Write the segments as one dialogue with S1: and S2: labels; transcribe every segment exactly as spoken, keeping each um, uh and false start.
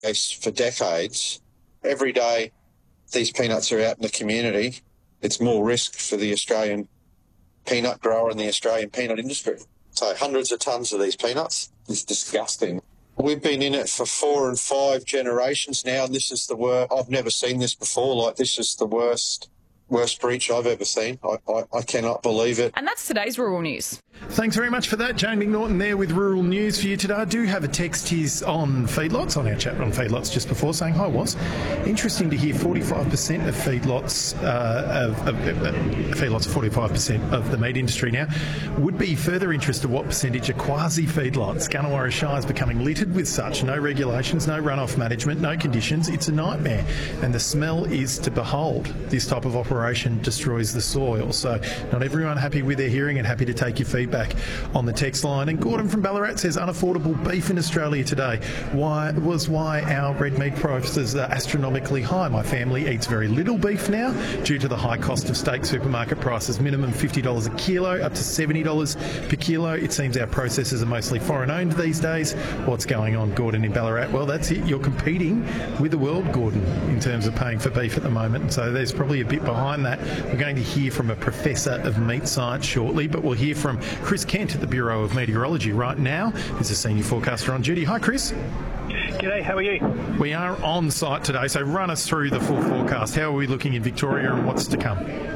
S1: for decades. Every day these peanuts are out in the community, it's more risk for the Australian peanut grower and the Australian peanut industry. So hundreds of tonnes of these peanuts. It's disgusting. We've been in it for four and five generations now, and this is the worst. I've never seen this before. Like, this is the worst worst breach I've ever seen. I, I, I cannot believe it.
S2: And that's today's Rural News.
S3: Thanks very much for that, Jane McNaughton there with Rural News for you today. I do have a text here on feedlots, on our chat on feedlots just before, saying, hi, was interesting to hear forty-five percent of feedlots, uh, of, of, uh, feedlots are forty-five percent of the meat industry now. Would be further interest of what percentage are quasi-feedlots. Gunnewarra Shire is becoming littered with such. No regulations, no runoff management, no conditions. It's a nightmare. And the smell is to behold. This type of operation destroys the soil. So not everyone happy with their hearing, and happy to take your feedback on the text line. And Gordon from Ballarat says unaffordable beef in Australia today why was why our red meat prices are astronomically high. My family eats very little beef now due to the high cost of steak supermarket prices. Minimum fifty dollars a kilo, up to seventy dollars per kilo. It seems our processors are mostly foreign owned these days. What's going on, Gordon, in Ballarat? Well, that's it. You're competing with the world, Gordon, in terms of paying for beef at the moment. So there's probably a bit behind that. We're going to hear from a professor of meat science shortly, but we'll hear from Chris Kent at the Bureau of Meteorology right now. He's a senior forecaster on duty. Hi, Chris.
S4: G'day, how are you?
S3: We are on site today, so run us through the full forecast. How are we looking in Victoria and what's to come?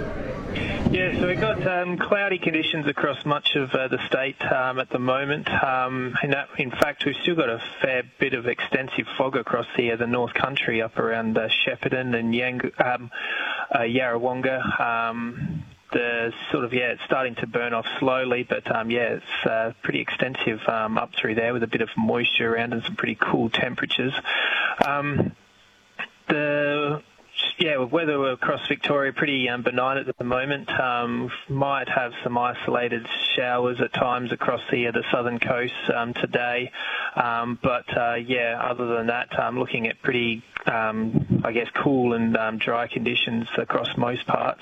S4: Yeah, so we've got um, cloudy conditions across much of uh, the state um, at the moment. Um, in, that, in fact, we've still got a fair bit of extensive fog across the, uh, the North Country, up around uh, Shepparton and Yang, um, uh, Yarrawonga. Um, The sort of, yeah, it's starting to burn off slowly, but um, yeah, it's uh, pretty extensive um, up through there with a bit of moisture around and some pretty cool temperatures. Um, the Yeah, weather across Victoria pretty um, benign at the moment. Um, might have some isolated showers at times across the uh, the southern coast um, today, um, but uh, yeah, other than that, I'm um, looking at pretty, um, I guess, cool and um, dry conditions across most parts.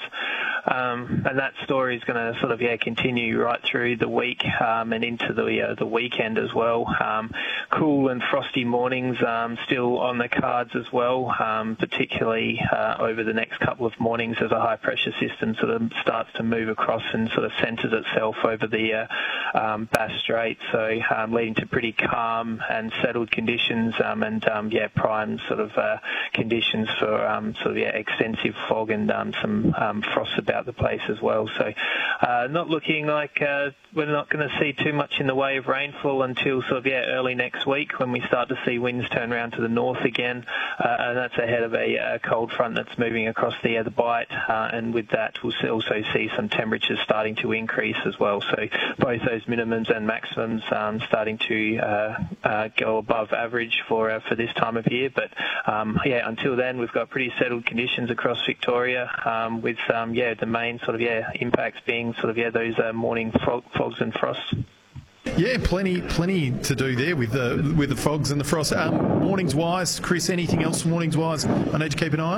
S4: Um, and that story is going to sort of yeah continue right through the week um, and into the uh, the weekend as well. Um, cool and frosty mornings um, still on the cards as well, um, particularly uh, over the next couple of mornings as a high pressure system sort of starts to move across and sort of centres itself over the uh, um, Bass Strait, so um, leading to pretty calm and settled conditions um, and um, yeah prime sort of uh, conditions for um, sort of yeah extensive fog and um, some um, frost about the place as well. So uh, not looking like uh, we're not going to see too much in the way of rainfall until sort of yeah early next week, when we start to see winds turn around to the north again, uh, and that's ahead of a uh, cold front that's moving across the uh, the Bight, uh, and with that we'll also see some temperatures starting to increase as well. So both those minimums and maximums um, starting to uh, uh, go above average for uh, for this time of year. But um, yeah, until then we've got pretty settled conditions across Victoria, um, with um, yeah the main sort of yeah impacts being sort of yeah those uh, morning fog, fogs and frosts.
S3: Yeah, plenty, plenty to do there with the with the fogs and the frost. Um, mornings wise, Chris, anything else mornings wise I need to keep an eye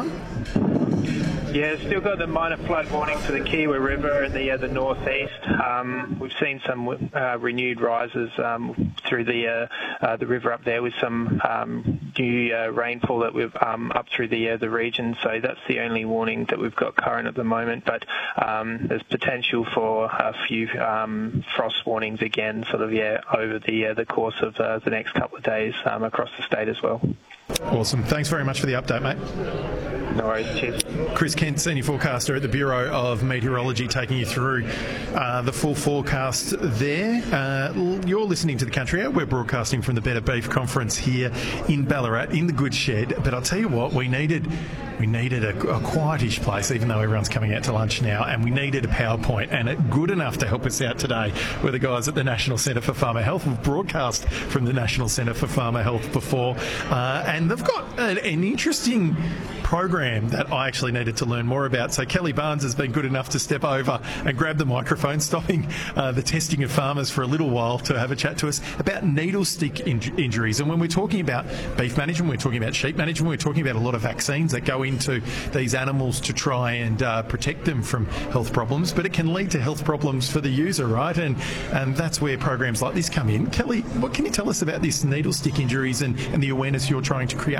S3: on?
S4: Yeah, still got the minor flood warning for the Kiewa River and the uh, the northeast. Um, we've seen some uh, renewed rises um, through the uh, uh, the river up there, with some um, new uh, rainfall that we've um, up through the uh, the region. So that's the only warning that we've got current at the moment. But um, there's potential for a few um, frost warnings again, sort of yeah over the uh, the course of uh, the next couple of days um, across the state as well.
S3: Awesome. Thanks very much for the update, mate.
S4: No worries. Cheers.
S3: Chris Kent, Senior Forecaster at the Bureau of Meteorology, taking you through uh, the full forecast there. Uh, you're listening to The Country Hour. We're broadcasting from the Better Beef Conference here in Ballarat, in the Good Shed. But I'll tell you what, we needed we needed a, a quietish place, even though everyone's coming out to lunch now, and we needed a PowerPoint, and it good enough to help us out today were the guys at the National Centre for Farmer Health. We've broadcast from the National Centre for Farmer Health before, uh, and they've got an, an interesting program that I actually needed to learn more about. So Kelly Barnes has been good enough to step over and grab the microphone, stopping uh, the testing of farmers for a little while to have a chat to us about needle stick in- injuries. And when we're talking about beef management, we're talking about sheep management, we're talking about a lot of vaccines that go into these animals to try and uh, protect them from health problems, but it can lead to health problems for the user, right? And and that's where programs like this come in. Kelly, what can you tell us about this needle stick injuries and, and the awareness you're trying to create?